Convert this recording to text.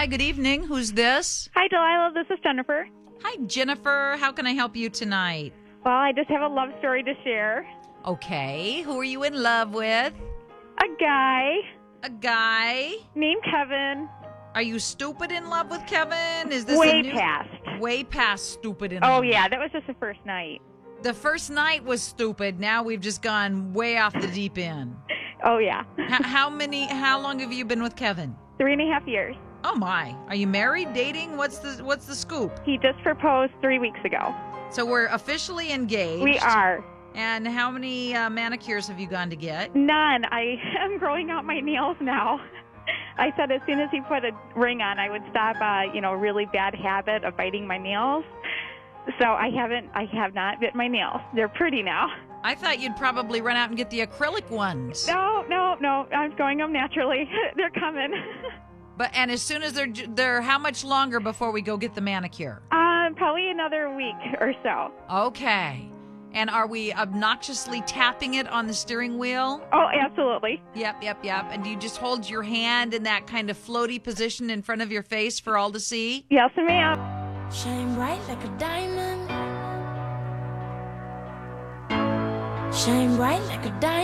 Hi, good evening. Who's this? Hi, Delilah. This is Jennifer. Hi, Jennifer. How can I help you tonight? Well, I just have a love story to share. Okay. Who are you in love with? A guy A guy? named Kevin. Are you stupid in love with Kevin? Is this Way a new... past. Way past stupid in Oh, love. yeah. That was just the first night. The first night was stupid. Now we've just gone way off the deep end. Oh, yeah. How long have you been with Kevin? 3.5 years. Oh my. Are you married, dating? What's the scoop? He just proposed 3 weeks ago. So we're officially engaged. We are. And how many manicures have you gone to get? None. I am growing out my nails now. I said as soon as he put a ring on, I would stop a really bad habit of biting my nails. So I have not bit my nails. They're pretty now. I thought you'd probably run out and get the acrylic ones. No. I'm growing them naturally. They're coming. And as soon as they're how much longer before we go get the manicure? Probably another week or so. Okay. And are we obnoxiously tapping it on the steering wheel? Oh, absolutely. Yep. And do you just hold your hand in that kind of floaty position in front of your face for all to see? Yes, ma'am. Shine bright like a diamond. Shine bright like a diamond.